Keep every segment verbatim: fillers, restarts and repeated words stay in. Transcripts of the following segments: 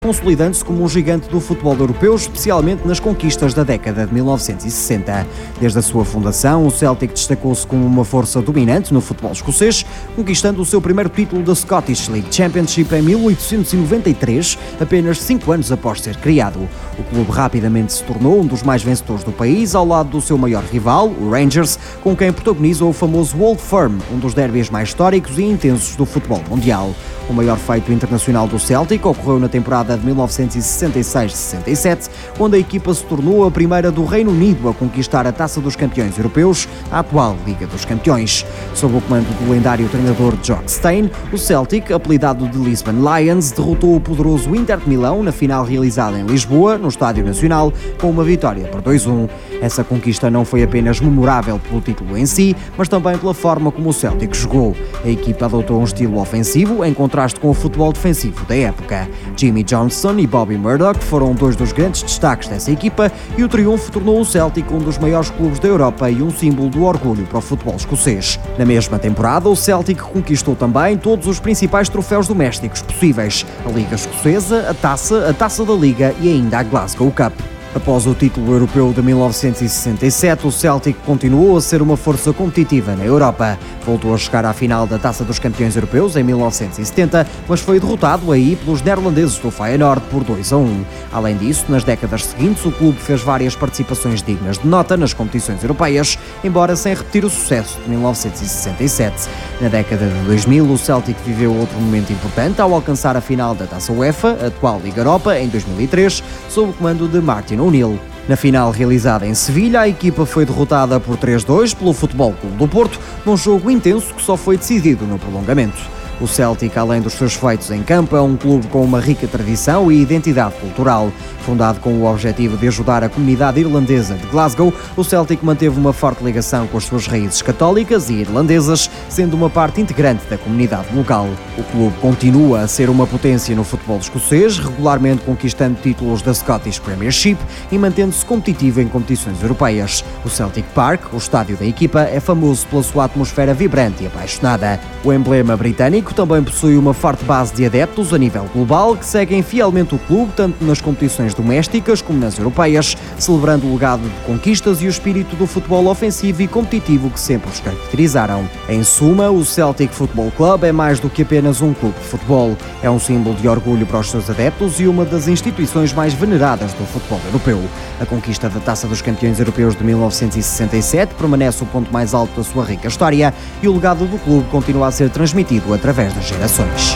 consolidando-se como um gigante do futebol europeu, especialmente nas conquistas da década de mil novecentos e sessenta. Desde a sua fundação, o Celtic destacou-se como uma força dominante no futebol escocês, conquistando o seu primeiro título da Scottish League Championship em mil oitocentos e noventa e três, apenas cinco anos após ser criado. O clube rapidamente se tornou um dos mais vencedores do país, ao lado do seu maior rival, o Rangers, com quem protagoniza o famoso Old Firm, um dos derbys mais históricos e intensos do futebol mundial. O maior feito internacional do Celtic ocorreu na temporada de mil novecentos e sessenta e seis sessenta e sete, quando a equipa se tornou a primeira do Reino Unido a conquistar a Taça dos Campeões Europeus, a atual Liga dos Campeões. Sob o comando do lendário treinador Jock Stein, o Celtic, apelidado de Lisbon Lions, derrotou o poderoso Inter de Milão na final realizada em Lisboa, no Estádio Nacional, com uma vitória por dois a um. Essa conquista não foi apenas memorável pelo título em si, mas também pela forma como o Celtic jogou. A equipa adotou um estilo ofensivo, em contraste com o futebol defensivo da época. Jimmy Johnson e Bobby Murdoch foram dois dos grandes destaques dessa equipa e o triunfo tornou o Celtic um dos maiores clubes da Europa e um símbolo do orgulho para o futebol escocês. Na mesma temporada, o Celtic conquistou também todos os principais troféus domésticos possíveis: a Liga Escocesa, a Taça, a Taça da Liga e ainda a Glasgow Cup. Após o título europeu de mil novecentos e sessenta e sete, o Celtic continuou a ser uma força competitiva na Europa. Voltou a chegar à final da Taça dos Campeões Europeus em mil novecentos e setenta, mas foi derrotado aí pelos neerlandeses do Feyenoord por dois a um. Além disso, nas décadas seguintes, o clube fez várias participações dignas de nota nas competições europeias, embora sem repetir o sucesso de mil novecentos e sessenta e sete. Na década de dois mil, o Celtic viveu outro momento importante ao alcançar a final da Taça UEFA, a atual Liga Europa, em dois mil e três, sob o comando de Martin O'Neill. Na final realizada em Sevilha, a equipa foi derrotada por três a dois pelo Futebol Clube do Porto, num jogo intenso que só foi decidido no prolongamento. O Celtic, além dos seus feitos em campo, é um clube com uma rica tradição e identidade cultural. Fundado com o objetivo de ajudar a comunidade irlandesa de Glasgow, o Celtic manteve uma forte ligação com as suas raízes católicas e irlandesas, sendo uma parte integrante da comunidade local. O clube continua a ser uma potência no futebol escocês, regularmente conquistando títulos da Scottish Premiership e mantendo-se competitivo em competições europeias. O Celtic Park, o estádio da equipa, é famoso pela sua atmosfera vibrante e apaixonada. O emblema britânico também possui uma forte base de adeptos a nível global que seguem fielmente o clube tanto nas competições domésticas como nas europeias, celebrando o legado de conquistas e o espírito do futebol ofensivo e competitivo que sempre os caracterizaram. Em suma, o Celtic Football Club é mais do que apenas um clube de futebol. É um símbolo de orgulho para os seus adeptos e uma das instituições mais veneradas do futebol europeu. A conquista da Taça dos Campeões Europeus de mil novecentos e sessenta e sete permanece o ponto mais alto da sua rica história e o legado do clube continua a ser transmitido através das gerações.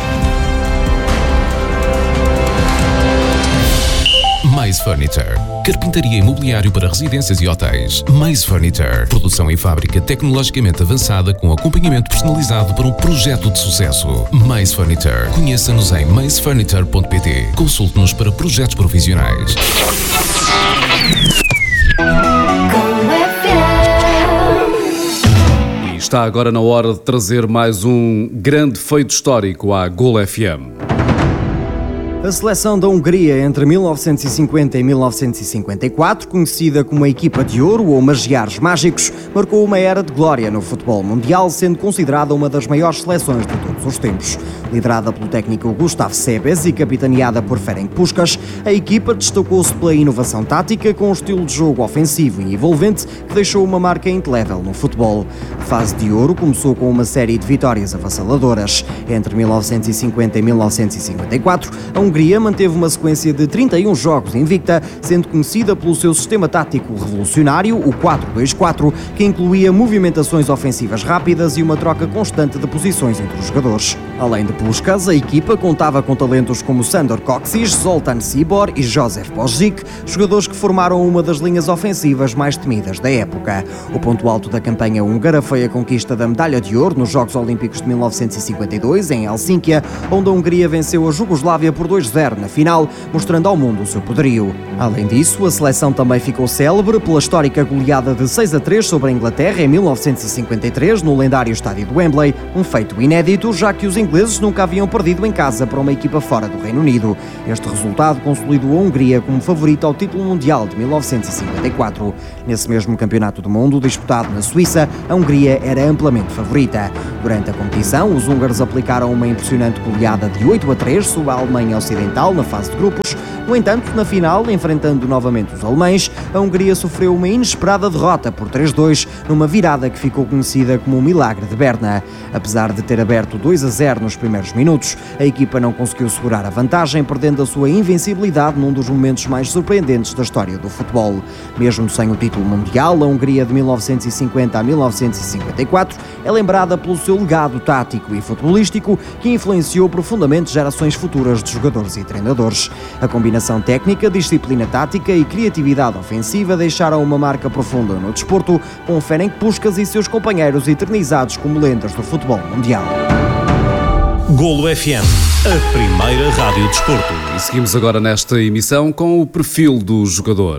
Mais Furniture. Carpintaria e mobiliário para residências e hotéis. Mais Furniture. Produção em fábrica tecnologicamente avançada com acompanhamento personalizado para um projeto de sucesso. Mais Furniture. Conheça-nos em mais furniture ponto pt. Consulte-nos para projetos profissionais. E está agora na hora de trazer mais um grande feito histórico à Gol F M. A seleção da Hungria entre mil novecentos e cinquenta e mil novecentos e cinquenta e quatro, conhecida como a Equipa de Ouro ou Magiares Mágicos, marcou uma era de glória no futebol mundial, sendo considerada uma das maiores seleções de todos os tempos. Liderada pelo técnico Gustav Sebež e capitaneada por Ferenc Puskás, a equipa destacou-se pela inovação tática com um estilo de jogo ofensivo e envolvente que deixou uma marca indelével no futebol. A fase de ouro começou com uma série de vitórias avassaladoras. Entre mil novecentos e cinquenta e mil novecentos e cinquenta e quatro, a Hungria manteve uma sequência de trinta e um jogos invicta, sendo conhecida pelo seu sistema tático revolucionário, o quatro dois quatro, que incluía movimentações ofensivas rápidas e uma troca constante de posições entre os jogadores. Além de Puskás, a equipa contava com talentos como Sandor Kocsis, Zoltán Csibor e Josef Božič, jogadores que formaram uma das linhas ofensivas mais temidas da época. O ponto alto da campanha húngara foi a conquista da medalha de ouro nos Jogos Olímpicos de mil novecentos e cinquenta e dois, em Helsínquia, onde a Hungria venceu a Jugoslávia por dois a zero na final, mostrando ao mundo o seu poderio. Além disso, a seleção também ficou célebre pela histórica goleada de seis a três sobre a Inglaterra em mil novecentos e cinquenta e três, no lendário estádio de Wembley, um feito inédito, já que os ingleses nunca haviam perdido em casa para uma equipa fora do Reino Unido. Este resultado consolidou a Hungria como favorita ao título mundial de mil novecentos e cinquenta e quatro. Nesse mesmo campeonato do mundo, disputado na Suíça, a Hungria era amplamente favorita. Durante a competição, os húngaros aplicaram uma impressionante goleada de oito a três sobre a Alemanha Ocidental na fase de grupos. No entanto, na final, enfrentando novamente os alemães, a Hungria sofreu uma inesperada derrota por três a dois, numa virada que ficou conhecida como o Milagre de Berna. Apesar de ter aberto dois a zero nos primeiros minutos, a equipa não conseguiu segurar a vantagem, perdendo a sua invencibilidade num dos momentos mais surpreendentes da história do futebol. Mesmo sem o título mundial, a Hungria de mil novecentos e cinquenta a mil novecentos e cinquenta e quatro é lembrada pelo seu legado tático e futebolístico, que influenciou profundamente gerações futuras de jogadores e treinadores. A combinação técnica, disciplina tática e criatividade ofensiva deixaram uma marca profunda no desporto, com Ferenc Puskás e seus companheiros eternizados como lendas do futebol mundial. Golo F M, a primeira rádio de desporto. E seguimos agora nesta emissão com o perfil do jogador.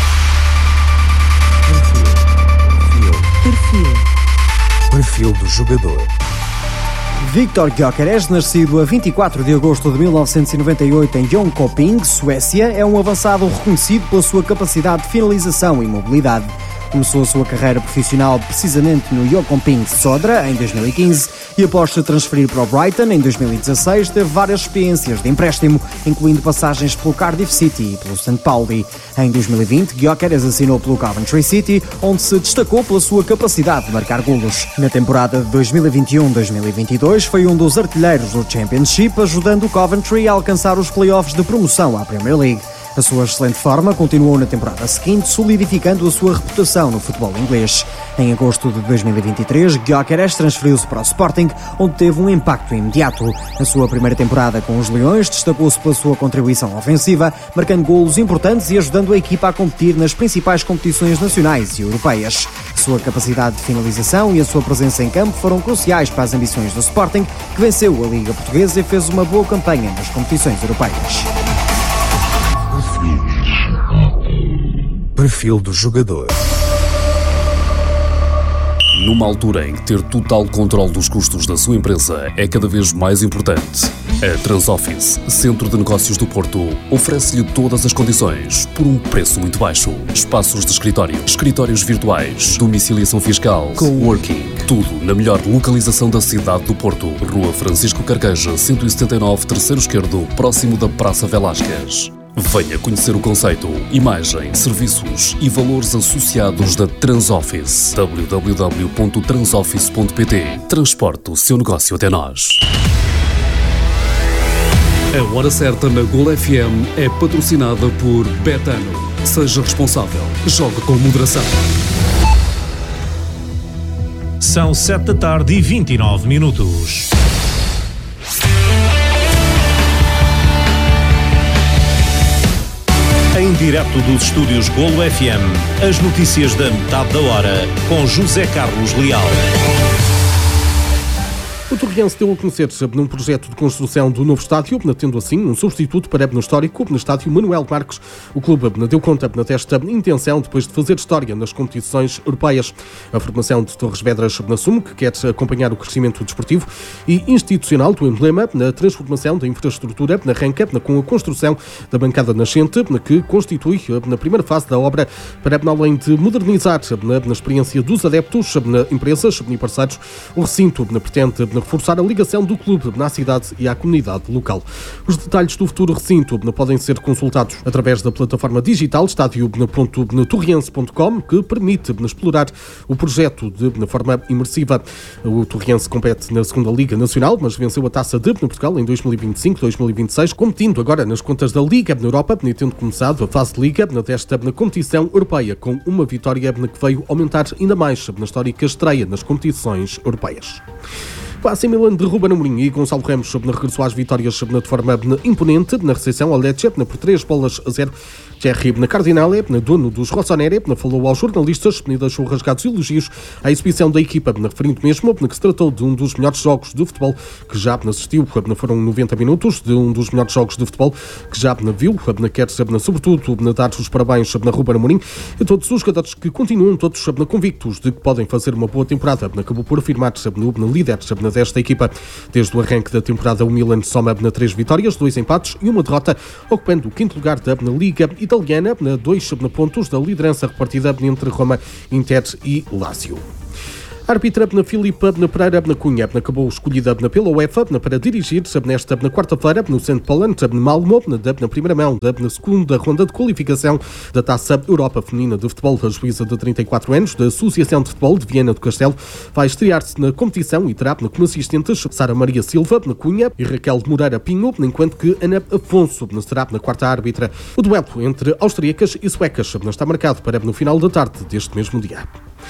Perfil. Perfil do jogador. Viktor Gyökeres, nascido a vinte e quatro de agosto de mil novecentos e noventa e oito em Jönköping, Suécia, é um avançado reconhecido pela sua capacidade de finalização e mobilidade. Começou a sua carreira profissional precisamente no Jönköping Södra em dois mil e quinze e após se transferir para o Brighton em dois mil e dezasseis teve várias experiências de empréstimo, incluindo passagens pelo Cardiff City e pelo Saint Pauli. Em dois mil e vinte, Gyökeres assinou pelo Coventry City, onde se destacou pela sua capacidade de marcar golos. Na temporada de dois mil e vinte e um a dois mil e vinte e dois foi um dos artilheiros do Championship, ajudando o Coventry a alcançar os playoffs de promoção à Premier League. A sua excelente forma continuou na temporada seguinte, solidificando a sua reputação no futebol inglês. Em agosto de dois mil e vinte e três, Gyökeres transferiu-se para o Sporting, onde teve um impacto imediato. Na sua primeira temporada com os Leões, destacou-se pela sua contribuição ofensiva, marcando golos importantes e ajudando a equipa a competir nas principais competições nacionais e europeias. A sua capacidade de finalização e a sua presença em campo foram cruciais para as ambições do Sporting, que venceu a Liga Portuguesa e fez uma boa campanha nas competições europeias. Perfil do jogador. Numa altura em que ter total controle dos custos da sua empresa é cada vez mais importante, a Transoffice, Centro de Negócios do Porto, oferece-lhe todas as condições por um preço muito baixo. Espaços de escritório, escritórios virtuais, domiciliação fiscal, coworking, tudo na melhor localização da cidade do Porto. Rua Francisco Carqueja, cento e setenta e nove, terceiro esquerdo, próximo da Praça Velásquez. Venha conhecer o conceito, imagem, serviços e valores associados da Transoffice. w w w ponto transoffice ponto p t. Transporte o seu negócio até nós. A Hora Certa na Golo F M é patrocinada por Betano. Seja responsável. Jogue com moderação. São sete da tarde e vinte e nove minutos. Em direto dos estúdios Golo F M, as notícias da metade da hora, com José Carlos Leal. O Torriense deu a conhecer num projeto de construção do novo estádio, tendo assim um substituto para o histórico no estádio Manuel Marques. O clube deu conta desta intenção depois de fazer história nas competições europeias. A formação de Torres Vedras assume que quer acompanhar o crescimento desportivo e institucional do emblema na transformação da infraestrutura, arranca com a construção da bancada nascente, que constitui na primeira fase da obra para, além de modernizar na experiência dos adeptos, empresas e parceiros, o recinto pretende reforçar a ligação do clube na cidade e à comunidade local. Os detalhes do futuro recinto podem ser consultados através da plataforma digital estádio ponto torriense ponto com, que permite explorar o projeto de forma imersiva. O Torriense compete na segunda Liga Nacional, mas venceu a Taça de Portugal em dois mil e vinte e cinco a dois mil e vinte e seis, competindo agora nas contas da Liga na Europa, tendo começado a fase de Liga desta competição europeia, com uma vitória que veio aumentar ainda mais na histórica estreia nas competições europeias. O A C Milan de Ruben Amorim e Gonçalo Ramos regressou às vitórias de forma imponente na recepção ao Lecce por três bolas a zero, Jerry Cardinale, dono dos Rossoneri, falou aos jornalistas e deixou rasgados elogios à exibição da equipa, referindo mesmo que se tratou de um dos melhores jogos de futebol que já assistiu. Foram noventa minutos de um dos melhores jogos de futebol que já viu. Quer sobretudo dar os parabéns a Ruben Amorim e a todos os jogadores que continuam todos convictos de que podem fazer uma boa temporada. Acabou por afirmar-se no líder desta equipa. Desde o arranque da temporada, o Milan soma três vitórias, dois empates e uma derrota, ocupando o quinto lugar da Liga Italiana, dois pontos da liderança repartida entre Roma, Inter e Lazio. A árbitra Filipa Pereira Cunha acabou escolhida pela UEFA para dirigir nesta quarta-feira no Saint Paulin Malmo, na primeira mão da segunda ronda de qualificação da Taça Europa Feminina de Futebol. A juíza de trinta e quatro anos da Associação de Futebol de Viana do Castelo vai estrear-se na competição e terá como assistentes Sara Maria Silva Cunha e Raquel Moreira Pinho, enquanto que Ana Afonso será na quarta árbitra. O duelo entre austríacas e suecas está marcado para no final da tarde deste mesmo dia.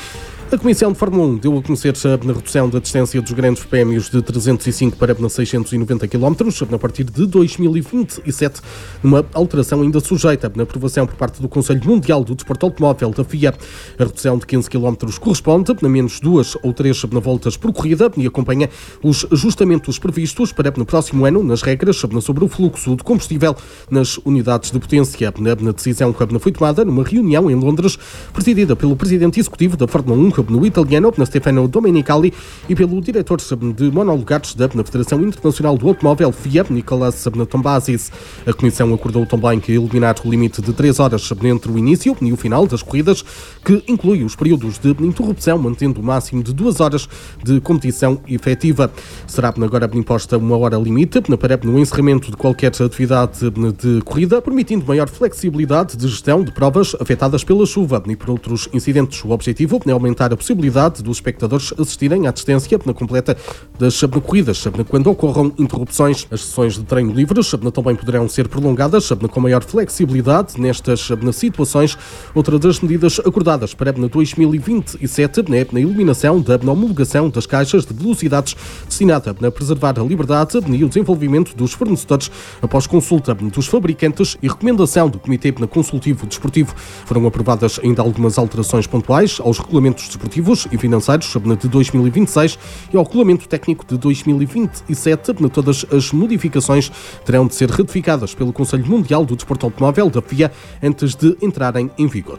A Comissão de Fórmula um deu a conhecer a redução da distância dos grandes prémios de trezentos e cinco para seiscentos e noventa quilómetros a partir de dois mil e vinte e sete, numa alteração ainda sujeita na aprovação por parte do Conselho Mundial do Desporto Automóvel, da F I A. A redução de quinze quilómetros corresponde a menos duas ou três voltas por corrida e acompanha os ajustamentos previstos para no próximo ano nas regras sobre o fluxo de combustível nas unidades de potência. A decisão foi tomada numa reunião em Londres, presidida pelo presidente executivo da Fórmula um, no italiano, Stefano Domenicali, e pelo diretor de monolugares da Federação Internacional do Automóvel, F I A, Nicolas Tombazis. A Comissão acordou também que eliminar o limite de três horas entre o início e o final das corridas, que inclui os períodos de interrupção, mantendo o máximo de duas horas de competição efetiva. Será agora imposta uma hora limite para o encerramento de qualquer atividade de corrida, permitindo maior flexibilidade de gestão de provas afetadas pela chuva e por outros incidentes. O objetivo é aumentar a possibilidade dos espectadores assistirem à distância na completa das corridas quando ocorram interrupções. As sessões de treino livres também poderão ser prolongadas com maior flexibilidade nestas situações. Outra das medidas acordadas para dois mil e vinte e sete é na eliminação da homologação das caixas de velocidades, destinada a preservar a liberdade e o desenvolvimento dos fornecedores após consulta dos fabricantes e recomendação do Comitê Consultivo Desportivo. Foram aprovadas ainda algumas alterações pontuais aos regulamentos desportivos e financeiros de dois mil e vinte e seis e ao regulamento técnico de dois mil e vinte e sete. Todas as modificações terão de ser ratificadas pelo Conselho Mundial do Desporto Automóvel, da F I A, antes de entrarem em vigor.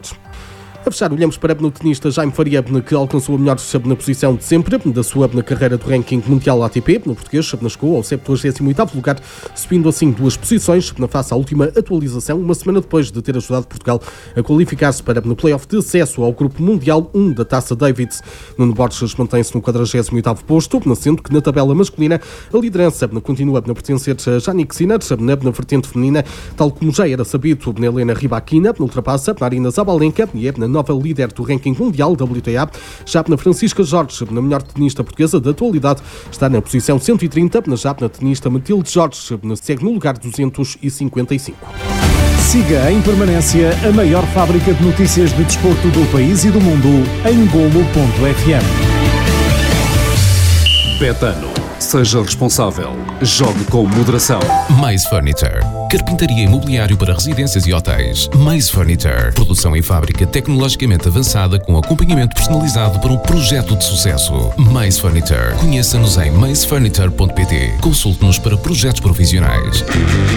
A fechar, olhamos para o tenista Jaime Faria, que alcançou a melhor na posição de sempre da sua na carreira do ranking mundial A T P. No português, chegou ao septuagésimo oitavo lugar, subindo assim duas posições na face à última atualização, uma semana depois de ter ajudado Portugal a qualificar-se para no play-off de acesso ao Grupo Mundial um da Taça Davis. Nuno Borges mantém-se no quadragésimo oitavo posto, sendo que na tabela masculina a liderança continua a pertencer a Jannik Sinner, na vertente feminina, tal como já era sabido, Helena Rybakina ultrapassa Marina Zabalenka e é na nova líder do ranking mundial W T A. Já na Francisca Jorge, na melhor tenista portuguesa da atualidade, está na posição cento e trinta, já na tenista Matilde Jorge segue no lugar duzentos e cinquenta e cinco. Siga em permanência a maior fábrica de notícias de desporto do país e do mundo em golo ponto f m. Betano. Seja responsável. Jogue com moderação. Mais Furniture. Carpintaria e mobiliário para residências e hotéis. Mais Furniture. Produção em fábrica tecnologicamente avançada com acompanhamento personalizado para um projeto de sucesso. Mais Furniture. Conheça-nos em mais furniture ponto p t. Consulte-nos para projetos profissionais.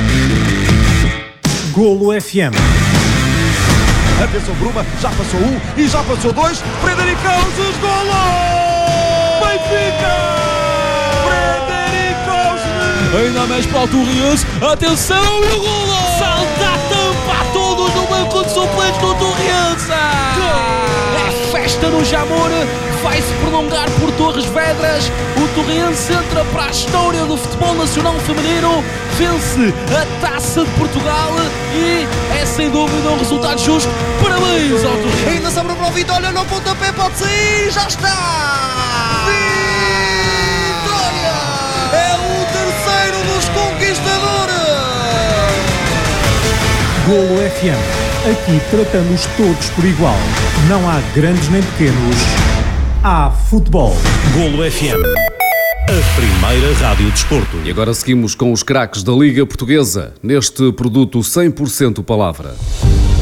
Golo F M. Atenção, Bruma, já passou um e já passou dois. Frederico Alves, golo! Benfica! Ainda mais para o Torriense, atenção e o golo! Salta a tampa a todos no banco de suplentes do Torriense! É festa no Jamor, vai-se prolongar por Torres Vedras. O Torriense entra para a história do futebol nacional feminino, vence a Taça de Portugal e é sem dúvida um resultado justo. Parabéns ao Torriense! Ainda sobra para o Vitória, no pontapé pode sair, já está! Vitória! É o terceiro dos conquistadores! Golo F M. Aqui tratamos todos por igual. Não há grandes nem pequenos. Há futebol. Golo F M. A primeira rádio de desporto. E agora seguimos com os craques da Liga Portuguesa, neste produto cem por cento palavra.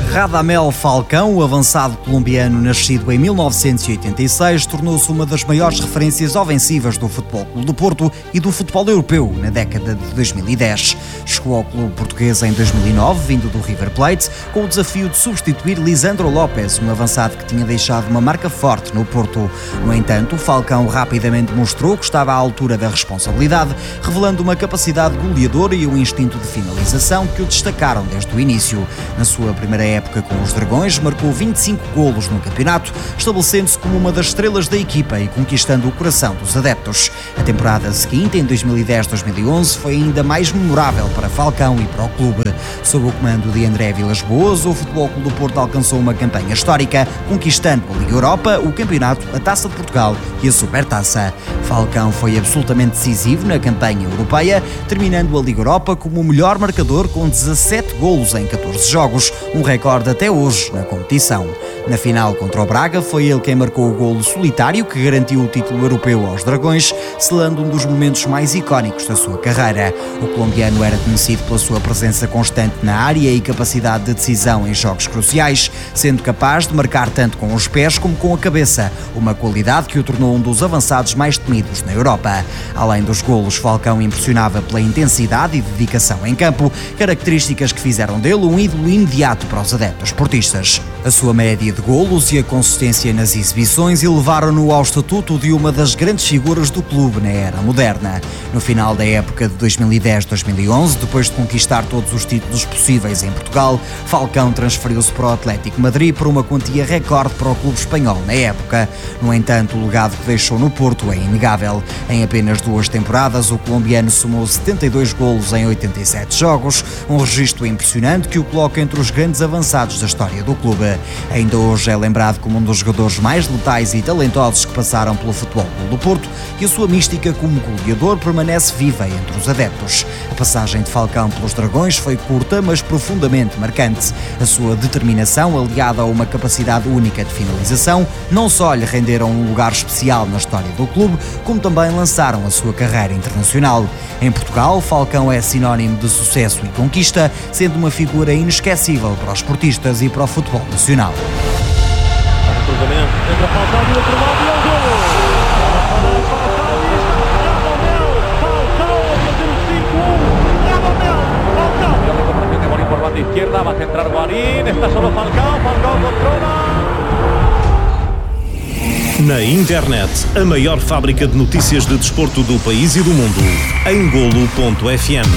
Radamel Falcão, o avançado colombiano nascido em mil novecentos e oitenta e seis, tornou-se uma das maiores referências ofensivas do Futebol Clube do Porto e do futebol europeu na década de dois mil e dez. Chegou ao clube português em dois mil e nove, vindo do River Plate, com o desafio de substituir Lisandro Lopes, um avançado que tinha deixado uma marca forte no Porto. No entanto, Falcão rapidamente mostrou que estava à altura da responsabilidade, revelando uma capacidade goleadora e um instinto de finalização que o destacaram desde o início. Na sua primeira época com os Dragões, marcou vinte e cinco golos no campeonato, estabelecendo-se como uma das estrelas da equipa e conquistando o coração dos adeptos. A temporada seguinte, em dois mil e dez dois mil e onze, foi ainda mais memorável para Falcão e para o clube. Sob o comando de André Vilas-Boas, o Futebol Clube do Porto alcançou uma campanha histórica, conquistando a Liga Europa, o Campeonato, a Taça de Portugal e a Supertaça. Falcão foi absolutamente decisivo na campanha europeia, terminando a Liga Europa como o melhor marcador com dezassete golos em catorze jogos, um recorde até hoje na competição. Na final contra o Braga, foi ele quem marcou o golo solitário que garantiu o título europeu aos Dragões, selando um dos momentos mais icónicos da sua carreira. O colombiano era conhecido pela sua presença constante na área e capacidade de decisão em jogos cruciais, sendo capaz de marcar tanto com os pés como com a cabeça, uma qualidade que o tornou um dos avançados mais temidos na Europa. Além dos golos, Falcão impressionava pela intensidade e dedicação em campo, características que fizeram dele um ídolo imediato para os adeptos portistas. A sua média de golos e a consistência nas exibições elevaram-no ao estatuto de uma das grandes figuras do clube na era moderna. No final da época de dois mil e dez dois mil e onze, depois de conquistar todos os títulos possíveis em Portugal, Falcão transferiu-se para o Atlético Madrid por uma quantia recorde para o clube espanhol na época. No entanto, o legado que deixou no Porto é inegável. Em apenas duas temporadas, o colombiano somou setenta e dois golos em oitenta e sete jogos, um registro impressionante que o coloca entre os grandes avançados da história do clube. Ainda hoje é lembrado como um dos jogadores mais letais e talentosos que passaram pelo Futebol Clube do Porto, e a sua mística como goleador permanece viva entre os adeptos. A passagem de Falcão pelos Dragões foi curta, mas profundamente marcante. A sua determinação, aliada a uma capacidade única de finalização, não só lhe renderam um lugar especial na história do clube, como também lançaram a sua carreira internacional. Em Portugal, Falcão é sinónimo de sucesso e conquista, sendo uma figura inesquecível para os portistas e para o futebol nacional. Entra Falcão do outro lado e é o golo! Falcão a fazer o cinco a um! Radamel! Falcão! Yo recuperación de Morín por banda izquierda, va a centrar Guarín, está solo Falcão, Falcão controla... Na internet, a maior fábrica de notícias de desporto do país e do mundo, em golo ponto f m.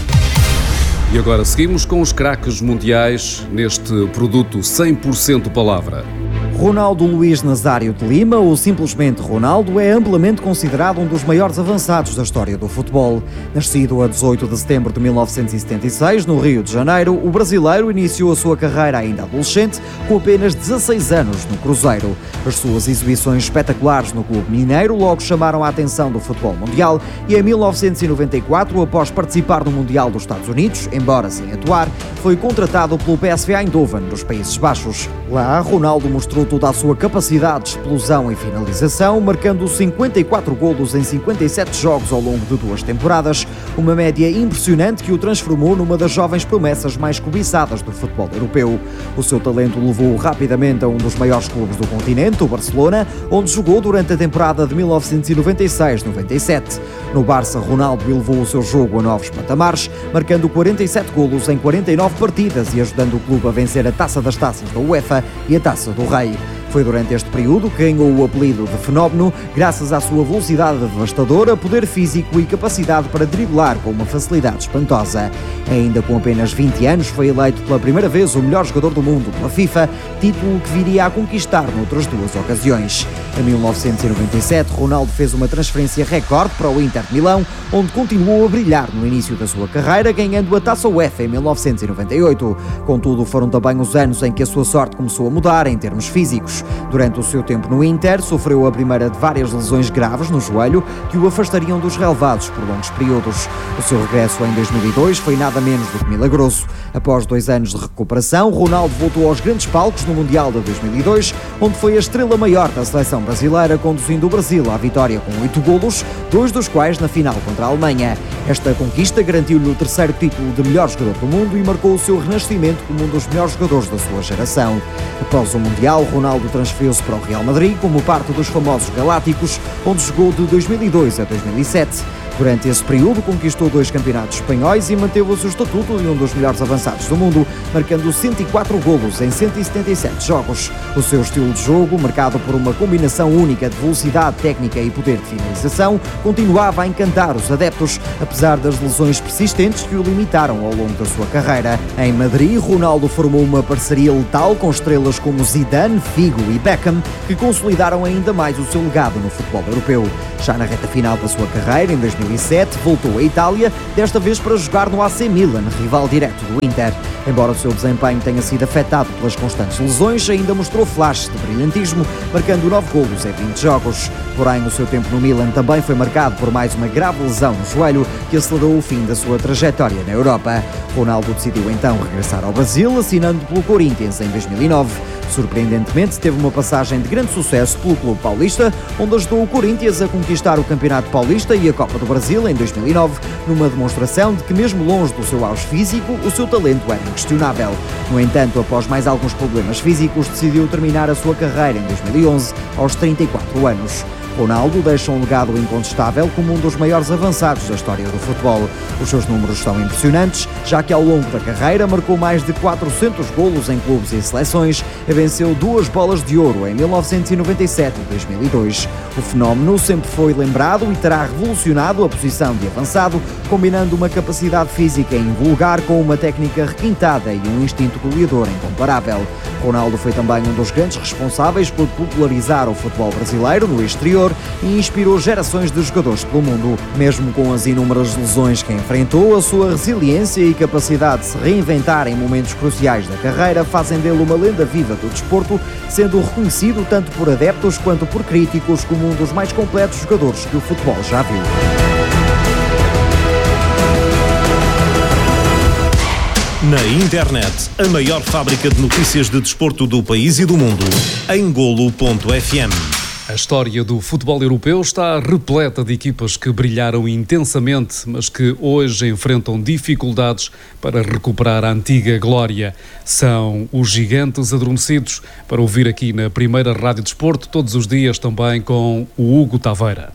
E agora seguimos com os craques mundiais neste produto cem por cento palavra. Ronaldo Luís Nazário de Lima, ou simplesmente Ronaldo, é amplamente considerado um dos maiores avançados da história do futebol. Nascido a dezoito de setembro de mil novecentos e setenta e seis, no Rio de Janeiro, o brasileiro iniciou a sua carreira ainda adolescente, com apenas dezasseis anos no Cruzeiro. As suas exibições espetaculares no clube mineiro logo chamaram a atenção do futebol mundial e em mil novecentos e noventa e quatro, após participar no Mundial dos Estados Unidos, embora sem atuar, foi contratado pelo P S V Eindhoven, dos Países Baixos. Lá, Ronaldo mostrou toda a sua capacidade de explosão e finalização, marcando cinquenta e quatro golos em cinquenta e sete jogos ao longo de duas temporadas, uma média impressionante que o transformou numa das jovens promessas mais cobiçadas do futebol europeu. O seu talento levou-o rapidamente a um dos maiores clubes do continente, o Barcelona, onde jogou durante a temporada de mil novecentos e noventa e seis noventa e sete. No Barça, Ronaldo elevou o seu jogo a novos patamares, marcando quarenta e sete golos em quarenta e nove partidas e ajudando o clube a vencer a Taça das Taças da UEFA e a Taça do Rei. Foi durante este período que ganhou o apelido de Fenómeno, graças à sua velocidade devastadora, poder físico e capacidade para driblar com uma facilidade espantosa. Ainda com apenas vinte anos, foi eleito pela primeira vez o melhor jogador do mundo pela FIFA, título que viria a conquistar noutras duas ocasiões. Em mil novecentos e noventa e sete, Ronaldo fez uma transferência recorde para o Inter de Milão, onde continuou a brilhar no início da sua carreira, ganhando a Taça UEFA em mil novecentos e noventa e oito. Contudo, foram também os anos em que a sua sorte começou a mudar em termos físicos. Durante o seu tempo no Inter, sofreu a primeira de várias lesões graves no joelho que o afastariam dos relevados por longos períodos. O seu regresso em dois mil e dois foi nada menos do que milagroso. Após dois anos de recuperação, Ronaldo voltou aos grandes palcos no Mundial de dois mil e dois, onde foi a estrela maior da seleção brasileira, conduzindo o Brasil à vitória com oito golos, dois dos quais na final contra a Alemanha. Esta conquista garantiu-lhe o terceiro título de melhor jogador do mundo e marcou o seu renascimento como um dos melhores jogadores da sua geração. Após o Mundial, Ronaldo transferiu-se para o Real Madrid como parte dos famosos Galácticos, onde jogou de dois mil e dois a dois mil e sete. Durante esse período, conquistou dois campeonatos espanhóis e manteve o seu estatuto de um dos melhores avançados do mundo, marcando cento e quatro golos em cento e setenta e sete jogos. O seu estilo de jogo, marcado por uma combinação única de velocidade, técnica e poder de finalização, continuava a encantar os adeptos, apesar das lesões persistentes que o limitaram ao longo da sua carreira. Em Madrid, Ronaldo formou uma parceria letal com estrelas como Zidane, Figo e Beckham, que consolidaram ainda mais o seu legado no futebol europeu. Já na reta final da sua carreira, em dois mil e sete, voltou à Itália, desta vez para jogar no A C Milan, rival direto do Inter. Embora o seu desempenho tenha sido afetado pelas constantes lesões, ainda mostrou flashes de brilhantismo, marcando nove golos em vinte jogos. Porém, o seu tempo no Milan também foi marcado por mais uma grave lesão no joelho, que acelerou o fim da sua trajetória na Europa. Ronaldo decidiu então regressar ao Brasil, assinando pelo Corinthians em dois mil e nove. Surpreendentemente, teve uma passagem de grande sucesso pelo clube paulista, onde ajudou o Corinthians a conquistar o Campeonato Paulista e a Copa do Brasil em dois mil e nove, numa demonstração de que, mesmo longe do seu auge físico, o seu talento era inquestionável. No entanto, após mais alguns problemas físicos, decidiu terminar a sua carreira em dois mil e onze, aos trinta e quatro anos. Ronaldo deixa um legado incontestável como um dos maiores avançados da história do futebol. Os seus números são impressionantes, já que ao longo da carreira marcou mais de quatrocentos golos em clubes e seleções e venceu duas bolas de ouro em mil novecentos e noventa e sete e dois mil e dois. O fenómeno sempre foi lembrado e terá revolucionado a posição de avançado, combinando uma capacidade física invulgar com uma técnica requintada e um instinto goleador incomparável. Ronaldo foi também um dos grandes responsáveis por popularizar o futebol brasileiro no exterior e inspirou gerações de jogadores pelo mundo. Mesmo com as inúmeras lesões que enfrentou, a sua resiliência e capacidade de se reinventar em momentos cruciais da carreira fazem dele uma lenda viva do desporto, sendo reconhecido tanto por adeptos quanto por críticos como um dos mais completos jogadores que o futebol já viu. Na internet, a maior fábrica de notícias de desporto do país e do mundo, em golo ponto f m. A história do futebol europeu está repleta de equipas que brilharam intensamente, mas que hoje enfrentam dificuldades para recuperar a antiga glória. São os gigantes adormecidos, para ouvir aqui na primeira Rádio Desporto, todos os dias também com o Hugo Taveira.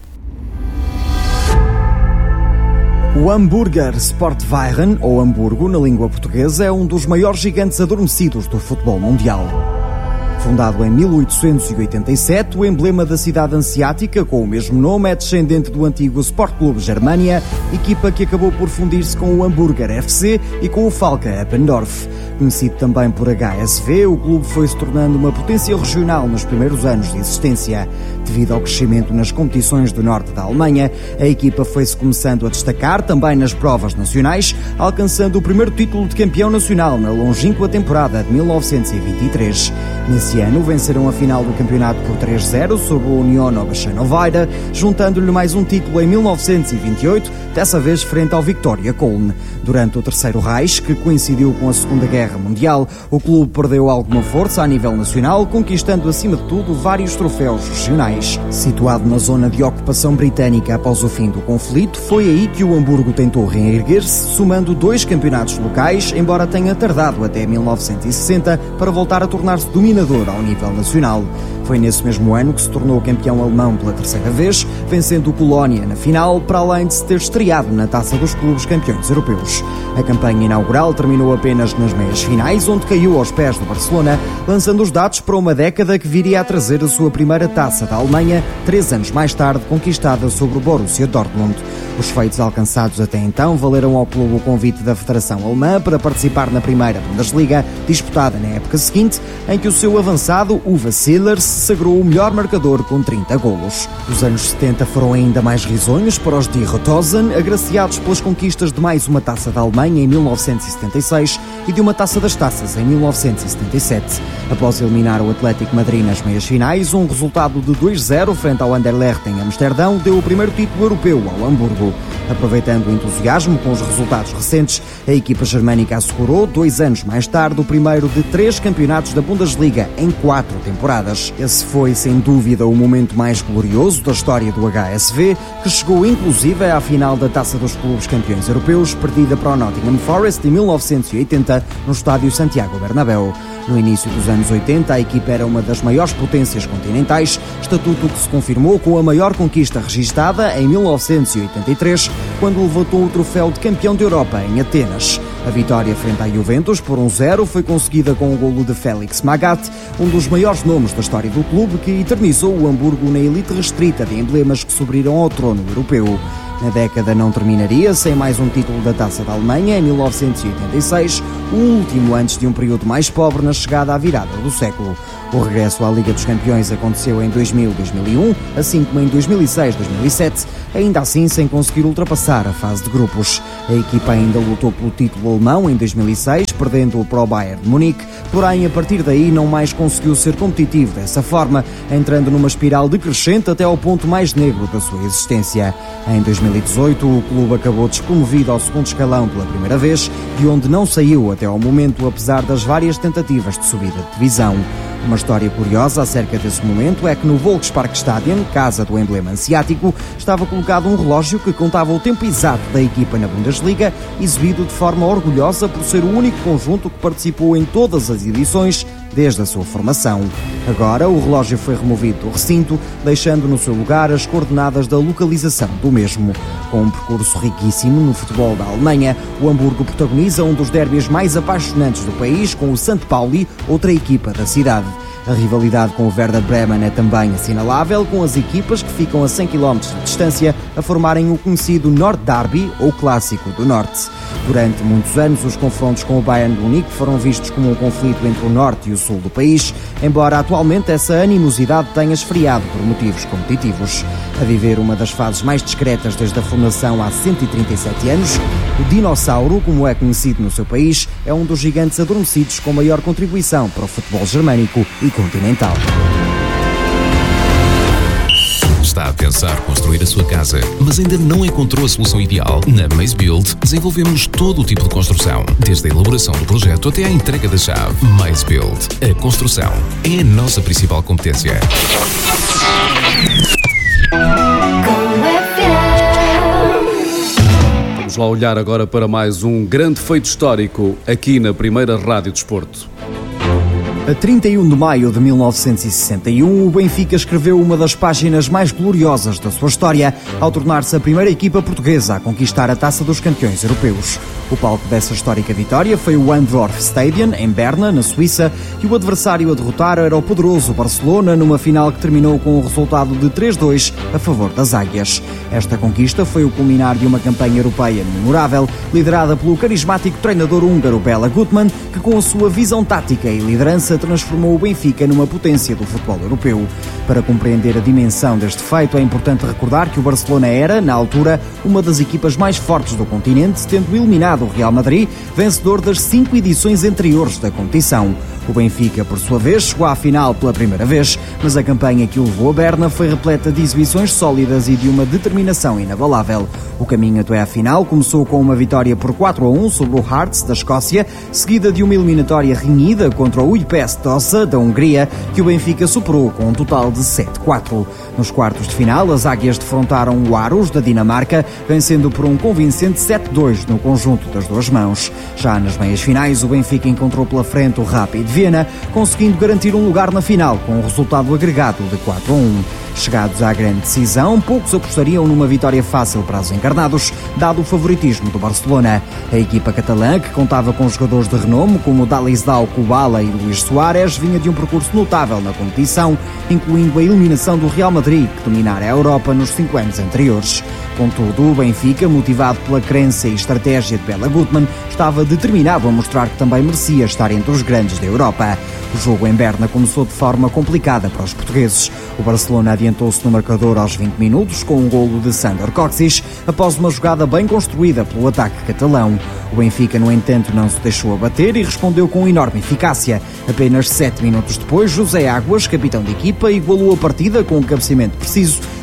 O Hamburger Sportverein, ou Hamburgo na língua portuguesa, é um dos maiores gigantes adormecidos do futebol mundial. Fundado em mil oitocentos e oitenta e sete, o emblema da cidade hanseática, com o mesmo nome, é descendente do antigo Sport Club Germania, equipa que acabou por fundir-se com o Hamburger F C e com o Falke Eppendorf. Conhecido também por H S V, o clube foi se tornando uma potência regional nos primeiros anos de existência. Devido ao crescimento nas competições do norte da Alemanha, a equipa foi-se começando a destacar também nas provas nacionais, alcançando o primeiro título de campeão nacional na longínqua temporada de mil novecentos e vinte e três. Nesse ano, venceram a final do campeonato por três a zero sobre o Union Oberschöneweide, juntando-lhe mais um título em mil novecentos e vinte e oito, dessa vez frente ao Viktoria Köln. Durante o Terceiro Reich, que coincidiu com a Segunda Guerra Mundial, o clube perdeu alguma força a nível nacional, conquistando acima de tudo vários troféus regionais. Situado na zona de ocupação britânica após o fim do conflito, foi aí que o Hamburgo tentou reerguer-se, somando dois campeonatos locais, embora tenha tardado até mil novecentos e sessenta para voltar a tornar-se dominador ao nível nacional. Foi nesse mesmo ano que se tornou campeão alemão pela terceira vez, vencendo o Colónia na final, para além de se ter estreado na Taça dos Clubes Campeões Europeus. A campanha inaugural terminou apenas nas meias finais, onde caiu aos pés do Barcelona, lançando os dados para uma década que viria a trazer a sua primeira Taça da Alemanha, três anos mais tarde conquistada sobre o Borussia Dortmund. Os feitos alcançados até então valeram ao clube o convite da Federação Alemã para participar na primeira Bundesliga, disputada na época seguinte, em que o seu avançado, Uwe Seeler, se sagrou o melhor marcador com trinta golos. Os anos setenta foram ainda mais risonhos para os Die Rotosen, agraciados pelas conquistas de mais uma Taça da Alemanha em mil novecentos e setenta e seis e de uma Taça das Taças em mil novecentos e setenta e sete. Após eliminar o Atlético Madrid nas meias finais, um resultado de dois a zero frente ao Anderlecht em Amsterdão deu o primeiro título europeu ao Hamburgo. Aproveitando o entusiasmo com os resultados recentes, a equipa germânica assegurou, dois anos mais tarde, o primeiro de três campeonatos da Bundesliga em quatro temporadas. Esse foi, sem dúvida, o momento mais glorioso da história do H S V, que chegou inclusive à final da Taça dos Clubes Campeões Europeus, perdida para o Nottingham Forest em mil novecentos e oitenta, no estádio Santiago Bernabéu. No início dos anos oitenta, a equipa era uma das maiores potências continentais, estatuto que se confirmou com a maior conquista registada em mil novecentos e oitenta e três, quando levantou o troféu de campeão de Europa em Atenas. A vitória frente à Juventus por um zero foi conseguida com o golo de Félix Magath, um dos maiores nomes da história do clube, que eternizou o Hamburgo na elite restrita de emblemas que subiram ao trono europeu. Na década não terminaria sem mais um título da Taça da Alemanha em mil novecentos e oitenta e seis, o último antes de um período mais pobre na chegada à virada do século. O regresso à Liga dos Campeões aconteceu em dois mil e dois mil e um, assim como em dois mil e seis e dois mil e sete, ainda assim sem conseguir ultrapassar a fase de grupos. A equipa ainda lutou pelo título alemão em dois mil e seis, perdendo-o para o Bayern de Munique, porém a partir daí não mais conseguiu ser competitivo dessa forma, entrando numa espiral decrescente até ao ponto mais negro da sua existência. Em dois mil e dezoito, o clube acabou despromovido ao segundo escalão pela primeira vez, de onde não saiu até ao momento, apesar das várias tentativas de subida de divisão. Uma história curiosa acerca desse momento é que no Volksparkstadion, casa do emblema asiático, estava colocado um relógio que contava o tempo exato da equipa na Bundesliga, exibido de forma orgulhosa por ser o único conjunto que participou em todas as edições desde a sua formação. Agora, o relógio foi removido do recinto, deixando no seu lugar as coordenadas da localização do mesmo. Com um percurso riquíssimo no futebol da Alemanha, o Hamburgo protagoniza um dos derbys mais apaixonantes do país com o Sankt Pauli, outra equipa da cidade. A rivalidade com o Werder Bremen é também assinalável, com as equipas que ficam a cem quilómetros de distância a formarem o conhecido Nord-Derby, ou Clássico do Norte. Durante muitos anos, os confrontos com o Bayern de Munique foram vistos como um conflito entre o Norte e o Sul do país, embora atualmente essa animosidade tenha esfriado por motivos competitivos. A viver uma das fases mais discretas desde a fundação há cento e trinta e sete anos, o Dinossauro, como é conhecido no seu país, é um dos gigantes adormecidos com maior contribuição para o futebol germânico e continental. Está a pensar construir a sua casa, mas ainda não encontrou a solução ideal? Na Maze Build desenvolvemos todo o tipo de construção, desde a elaboração do projeto até à entrega da chave. Maze Build. A construção é a nossa principal competência. Vamos lá olhar agora para mais um grande feito histórico aqui na primeira Rádio Desporto. A trinta e um de maio de mil novecentos e sessenta e um, o Benfica escreveu uma das páginas mais gloriosas da sua história ao tornar-se a primeira equipa portuguesa a conquistar a Taça dos Campeões Europeus. O palco dessa histórica vitória foi o Andorf Stadion, em Berna, na Suíça, e o adversário a derrotar era o poderoso Barcelona, numa final que terminou com o resultado de três a dois a favor das Águias. Esta conquista foi o culminar de uma campanha europeia memorável, liderada pelo carismático treinador húngaro Bela Gutmann, que com a sua visão tática e liderança transformou o Benfica numa potência do futebol europeu. Para compreender a dimensão deste feito, é importante recordar que o Barcelona era, na altura, uma das equipas mais fortes do continente, tendo eliminado o Real Madrid, vencedor das cinco edições anteriores da competição. O Benfica, por sua vez, chegou à final pela primeira vez, mas a campanha que o levou a Berna foi repleta de exibições sólidas e de uma determinação inabalável. O caminho até à final começou com uma vitória por quatro a um sobre o Hearts, da Escócia, seguida de uma eliminatória renhida contra o Újpest Tossa, da Hungria, que o Benfica superou com um total de sete a quatro. Nos quartos de final, as Águias defrontaram o Aarhus, da Dinamarca, vencendo por um convincente sete a dois no conjunto das duas mãos. Já nas meias finais, o Benfica encontrou pela frente o Rapid Viena, conseguindo garantir um lugar na final com um resultado agregado de quatro a um. Chegados à grande decisão, poucos apostariam numa vitória fácil para os encarnados, dado o favoritismo do Barcelona. A equipa catalã, que contava com jogadores de renome como Dalisdao Kubala e Luís Soares, vinha de um percurso notável na competição, incluindo a eliminação do Real Madrid, que dominara a Europa nos cinco anos anteriores. Contudo, o Benfica, motivado pela crença e estratégia de Bela Gutmann, estava determinado a mostrar que também merecia estar entre os grandes da Europa. O jogo em Berna começou de forma complicada para os portugueses. O Barcelona adiantou-se no marcador aos vinte minutos com um golo de Sandor Kocsis, após uma jogada bem construída pelo ataque catalão. O Benfica, no entanto, não se deixou abater e respondeu com enorme eficácia. Apenas sete minutos depois, José Águas, capitão de equipa, igualou a partida com um cabeceamento preciso,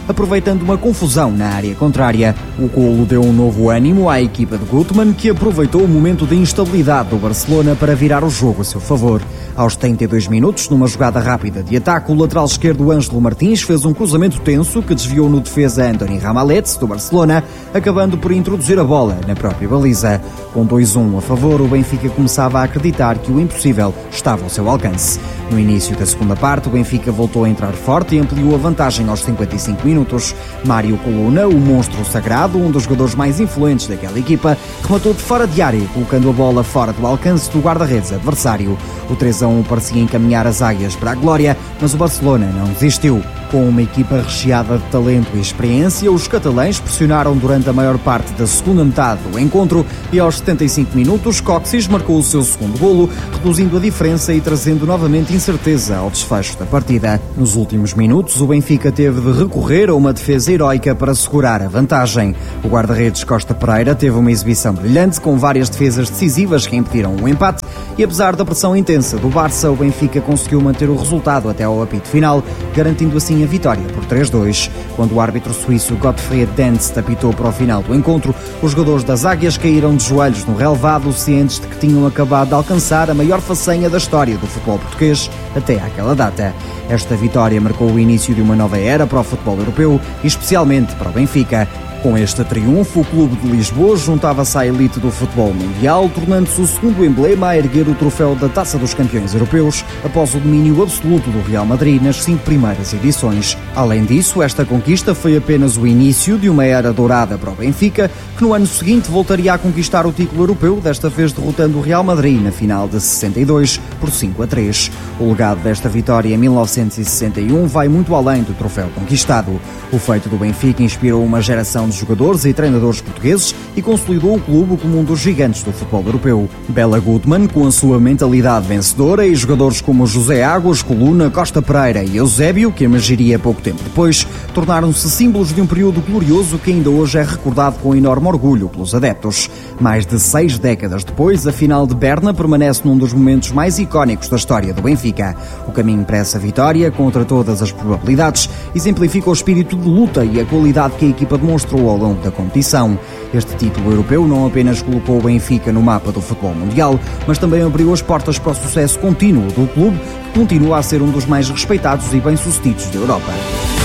aproveitando uma confusão na área contrária. O golo deu um novo ânimo à equipa de Gutmann, que aproveitou o momento de instabilidade do Barcelona para virar o jogo a seu favor. Aos setenta e dois minutos, numa jogada rápida de ataque, o lateral esquerdo Ângelo Martins fez um cruzamento tenso que desviou no defesa Andoni Ramalets, do Barcelona, acabando por introduzir a bola na própria baliza. Com dois a um a favor, o Benfica começava a acreditar que o impossível estava ao seu alcance. No início da segunda parte, o Benfica voltou a entrar forte e ampliou a vantagem aos cinquenta e cinco minutos. Mário Coluna, o monstro sagrado, um dos jogadores mais influentes daquela equipa, rematou de fora de área, colocando a bola fora do alcance do guarda-redes adversário. O três a um parecia encaminhar as águias para a glória, mas o Barcelona não desistiu. Com uma equipa recheada de talento e experiência, os catalães pressionaram durante a maior parte da segunda metade do encontro e aos setenta e cinco minutos, Coxis marcou o seu segundo golo, reduzindo a diferença e trazendo novamente incerteza ao desfecho da partida. Nos últimos minutos, o Benfica teve de recorrer a uma defesa heroica para segurar a vantagem. O guarda-redes Costa Pereira teve uma exibição brilhante, com várias defesas decisivas que impediram o empate, e apesar da pressão intensa do Barça, o Benfica conseguiu manter o resultado até ao apito final, garantindo assim a vitória por três a dois. Quando o árbitro suíço Gottfried Denz apitou para o final do encontro, os jogadores das Águias caíram de joelhos no relvado, cientes de que tinham acabado de alcançar a maior façanha da história do futebol português até àquela data. Esta vitória marcou o início de uma nova era para o futebol europeu e especialmente para o Benfica. Com este triunfo, o Clube de Lisboa juntava-se à elite do futebol mundial, tornando-se o segundo emblema a erguer o troféu da Taça dos Campeões Europeus, após o domínio absoluto do Real Madrid nas cinco primeiras edições. Além disso, esta conquista foi apenas o início de uma era dourada para o Benfica, que no ano seguinte voltaria a conquistar o título europeu, desta vez derrotando o Real Madrid na final de sessenta e dois por cinco a três. O legado desta vitória em mil novecentos e sessenta e um vai muito além do troféu conquistado. O feito do Benfica inspirou uma geração de jogadores e treinadores portugueses e consolidou o clube como um dos gigantes do futebol europeu. Bela Gutmann, com a sua mentalidade vencedora, e jogadores como José Águas, Coluna, Costa Pereira e Eusébio, que emergiria pouco tempo depois, tornaram-se símbolos de um período glorioso que ainda hoje é recordado com enorme orgulho pelos adeptos. Mais de seis décadas depois, a final de Berna permanece num dos momentos mais icónicos da história do Benfica. O caminho para essa vitória, contra todas as probabilidades, exemplifica o espírito de luta e a qualidade que a equipa demonstrou ao longo da competição. Este título europeu não apenas colocou o Benfica no mapa do futebol mundial, mas também abriu as portas para o sucesso contínuo do clube, que continua a ser um dos mais respeitados e bem-sucedidos da Europa.